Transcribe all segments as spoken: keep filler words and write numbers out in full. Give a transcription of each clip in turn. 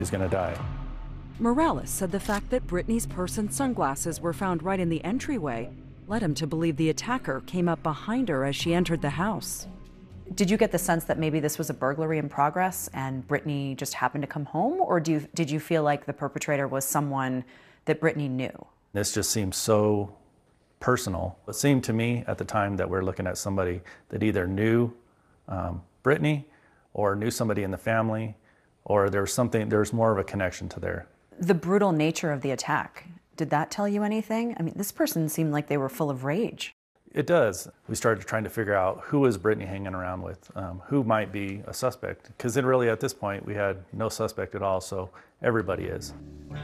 he's going to die. Morales said the fact that Brittany's purse and sunglasses were found right in the entryway led him to believe the attacker came up behind her as she entered the house. Did you get the sense that maybe this was a burglary in progress and Brittany just happened to come home? Or do you, did you feel like the perpetrator was someone that Brittany knew? This just seems so personal. It seemed to me at the time that we're looking at somebody that either knew um, Brittany or knew somebody in the family, or there was something, there's more of a connection to there. The brutal nature of the attack, did that tell you anything? I mean, this person seemed like they were full of rage. It does. We started trying to figure out who is Brittany hanging around with, um, who might be a suspect. Because then really at this point we had no suspect at all, so everybody is.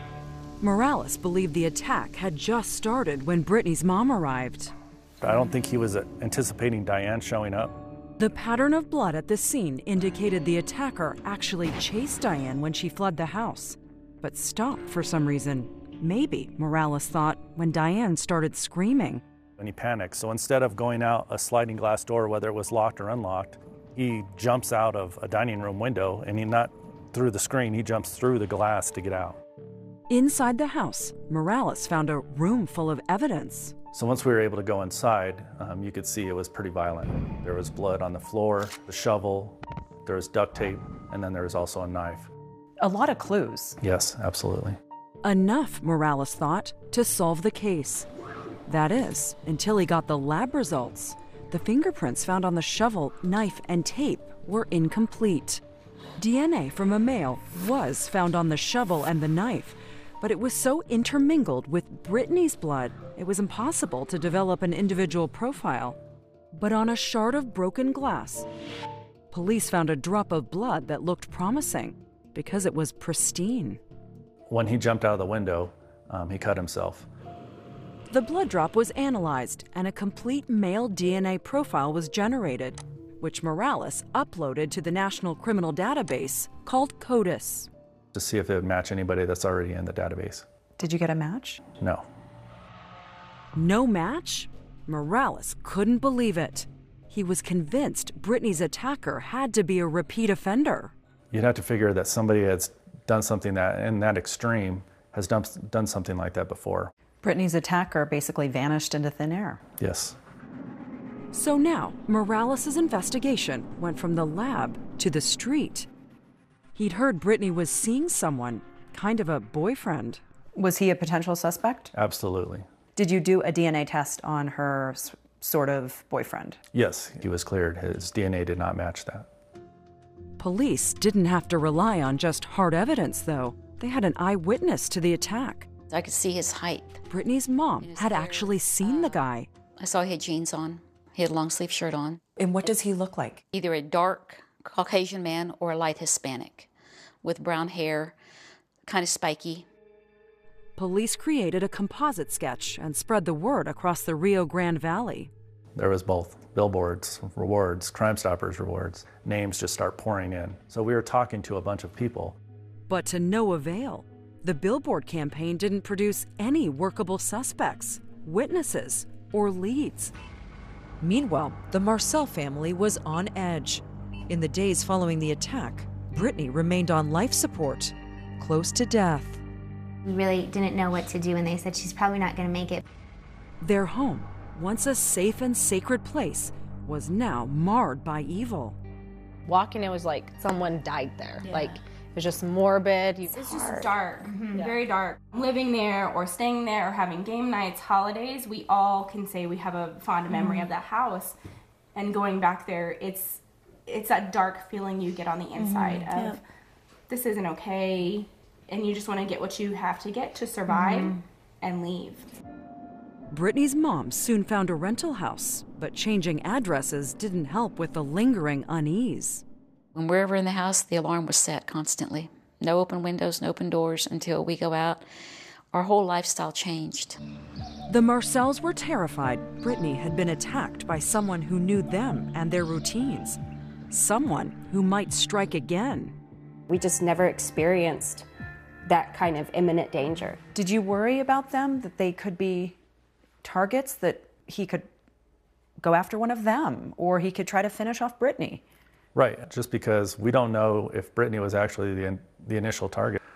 Morales believed the attack had just started when Brittany's mom arrived. I don't think he was anticipating Diane showing up. The pattern of blood at the scene indicated the attacker actually chased Diane when she fled the house, but stopped for some reason. Maybe, Morales thought, when Diane started screaming. And he panics. So instead of going out a sliding glass door, whether it was locked or unlocked, he jumps out of a dining room window, and he not through the screen, he jumps through the glass to get out. Inside the house, Morales found a room full of evidence. So once we were able to go inside, um, you could see it was pretty violent. There was blood on the floor, the shovel, there was duct tape, and then there was also a knife. A lot of clues. Yes, absolutely. Enough, Morales thought, to solve the case. That is, until he got the lab results. The fingerprints found on the shovel, knife, and tape were incomplete. D N A from a male was found on the shovel and the knife, but it was so intermingled with Brittany's blood, it was impossible to develop an individual profile. But on a shard of broken glass, police found a drop of blood that looked promising because it was pristine. When he jumped out of the window, um, he cut himself. The blood drop was analyzed, and a complete male D N A profile was generated, which Morales uploaded to the National Criminal Database called CODIS. To see if it would match anybody that's already in the database. Did you get a match? No. No match? Morales couldn't believe it. He was convinced Brittany's attacker had to be a repeat offender. You'd have to figure that somebody that's done something that in that extreme has done, done something like that before. Brittany's attacker basically vanished into thin air. Yes. So now, Morales' investigation went from the lab to the street. He'd heard Brittany was seeing someone, kind of a boyfriend. Was he a potential suspect? Absolutely. Did you do a D N A test on her s- sort of boyfriend? Yes, he was cleared. His D N A did not match that. Police didn't have to rely on just hard evidence, though. They had an eyewitness to the attack. I could see his height. Brittany's mom his had hair. actually seen the guy. I saw he had jeans on. He had a long sleeve shirt on. And what does he look like? Either a dark Caucasian man or a light Hispanic with brown hair, kind of spiky. Police created a composite sketch and spread the word across the Rio Grande Valley. There was both billboards, rewards, Crime Stoppers rewards. Names just start pouring in. So we were talking to a bunch of people. But to no avail. The billboard campaign didn't produce any workable suspects, witnesses, or leads. Meanwhile, the Marcel family was on edge. In the days following the attack, Brittany remained on life support, close to death. We really didn't know what to do, and they said she's probably not going to make it. Their home, once a safe and sacred place, was now marred by evil. Walking, it was like someone died there. Yeah. Like, it was just morbid. It's just dark, mm-hmm. yeah. Very dark. Living there or staying there or having game nights, holidays, we all can say we have a fond memory mm-hmm. of that house. And going back there, it's it's that dark feeling you get on the inside mm-hmm. of yeah. this isn't okay, and you just want to get what you have to get to survive mm-hmm. and leave. Brittany's mom soon found a rental house, but changing addresses didn't help with the lingering unease. When we're ever in the house, the alarm was set constantly. No open windows, no open doors until we go out. Our whole lifestyle changed. The Marcels were terrified Brittany had been attacked by someone who knew them and their routines. Someone who might strike again. We just never experienced that kind of imminent danger. Did you worry about them, that they could be targets, that he could go after one of them, or he could try to finish off Brittany? Right, just because we don't know if Brittany was actually the, the initial target.